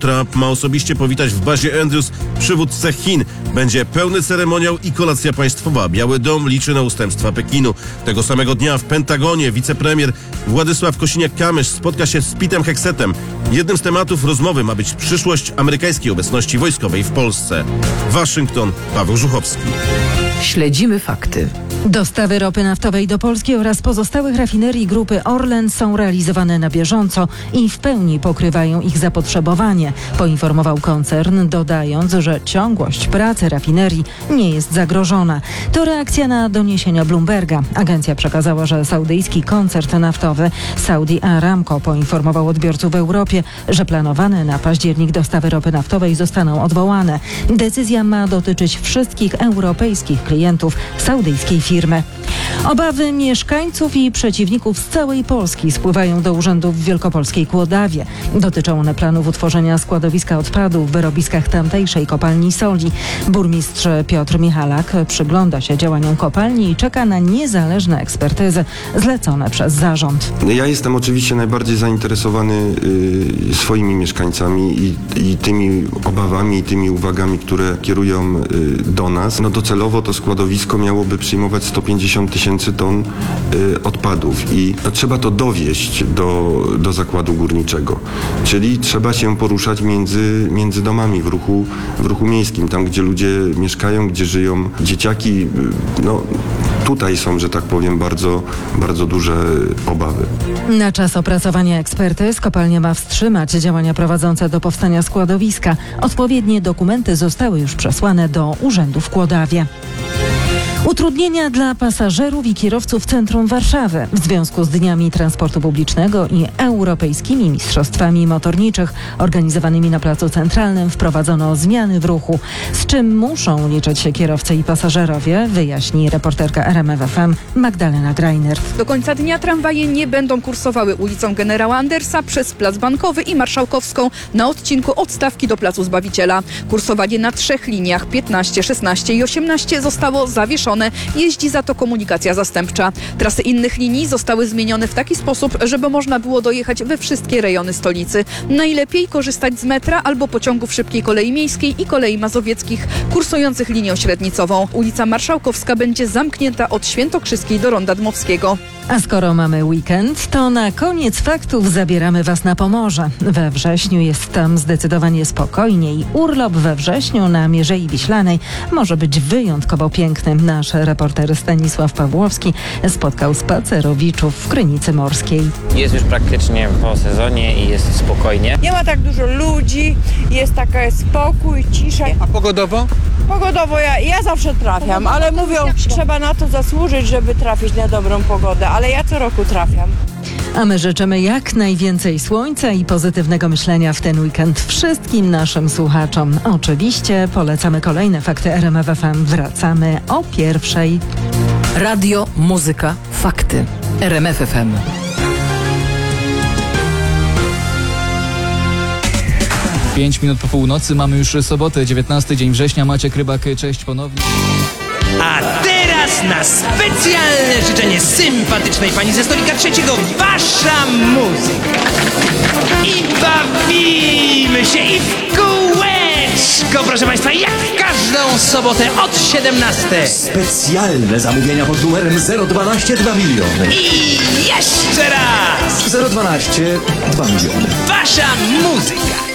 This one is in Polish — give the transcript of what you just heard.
Trump ma osobiście powitać w bazie Andrews przywódcę Chin. Będzie pełny ceremoniał i kolacja państwowa. Biały Dom liczy na ustępstwa Pekinu. Tego samego dnia w Pentagonie wicepremier Władysław Kosiniak-Kamysz spotka się z Pete'em Heksetem. Jednym z tematów rozmowy ma być przyszłość amerykańskiej obecności wojskowej w Polsce. Waszyngton, Paweł Żuchowski. Śledzimy fakty. Dostawy ropy naftowej do Polski oraz pozostałych rafinerii grupy Orlen są realizowane na bieżąco i w pełni pokrywają ich zapotrzebowanie, poinformował koncern, dodając, że ciągłość pracy rafinerii nie jest zagrożona. To reakcja na doniesienia Bloomberga. Agencja przekazała, że saudyjski koncern naftowy Saudi Aramco poinformował odbiorców w Europie, że planowane na październik dostawy ropy naftowej zostaną odwołane. Decyzja ma dotyczyć wszystkich europejskich klientów saudyjskiej firmy. Obawy mieszkańców i przeciwników z całej Polski spływają do urzędów w wielkopolskiej Kłodawie. Dotyczą one planów utworzenia składowiska odpadów w wyrobiskach tamtejszej kopalni soli. Burmistrz Piotr Michalak przygląda się działaniom kopalni i czeka na niezależne ekspertyzy zlecone przez zarząd. Ja jestem oczywiście najbardziej zainteresowany swoimi mieszkańcami i tymi obawami, i tymi uwagami, które kierują do nas. No docelowo to składowisko miałoby przyjmować 150 tysięcy ton odpadów i trzeba to dowieźć do zakładu górniczego. Czyli trzeba się poruszać między domami w ruchu miejskim, tam gdzie ludzie mieszkają, gdzie żyją dzieciaki. No, tutaj są, że tak powiem, bardzo, bardzo duże obawy. Na czas opracowania ekspertyz kopalnia ma wstrzymać działania prowadzące do powstania składowiska. Odpowiednie dokumenty zostały już przesłane do urzędu w Kłodawie. Utrudnienia dla pasażerów i kierowców w centrum Warszawy. W związku z Dniami Transportu Publicznego i Europejskimi Mistrzostwami Motorniczych organizowanymi na Placu Centralnym wprowadzono zmiany w ruchu. Z czym muszą liczyć się kierowcy i pasażerowie, wyjaśni reporterka RMFFM Magdalena Greiner. Do końca dnia tramwaje nie będą kursowały ulicą Generała Andersa przez Plac Bankowy i Marszałkowską na odcinku od Stawki do Placu Zbawiciela. Kursowanie na 3 liniach 15, 16 i 18 zostało zawieszone. Jeździ za to komunikacja zastępcza. Trasy innych linii zostały zmienione w taki sposób, żeby można było dojechać we wszystkie rejony stolicy. Najlepiej korzystać z metra albo pociągów szybkiej kolei miejskiej i kolei mazowieckich kursujących linią średnicową. Ulica Marszałkowska będzie zamknięta od Świętokrzyskiej do Ronda Dmowskiego. A skoro mamy weekend, to na koniec faktów zabieramy Was na Pomorze. We wrześniu jest tam zdecydowanie spokojniej. Urlop we wrześniu na Mierzei Wiślanej może być wyjątkowo piękny. Nasz reporter Stanisław Pawłowski spotkał spacerowiczów w Krynicy Morskiej. Jest już praktycznie po sezonie i jest spokojnie. Nie ma tak dużo ludzi, jest taka spokój, cisza. A pogodowo? Pogodowo ja zawsze trafiam, ale mówią, trzeba na to zasłużyć, żeby trafić na dobrą pogodę, ale ja co roku trafiam. A my życzymy jak najwięcej słońca i pozytywnego myślenia w ten weekend wszystkim naszym słuchaczom. Oczywiście polecamy kolejne fakty RMF FM. Wracamy o 1:00. Radio, muzyka, fakty. RMF FM. Pięć minut po północy, mamy już sobotę, 19 dzień września. Maciek Rybak, cześć ponownie. A teraz na specjalne życzenie sympatycznej pani ze stolika trzeciego wasza muzyka. I bawimy się i w kółeczko, proszę państwa, jak w każdą sobotę od 17. Specjalne zamówienia pod numerem 012 2 miliony. I jeszcze raz 012 2 miliony. wasza muzyka.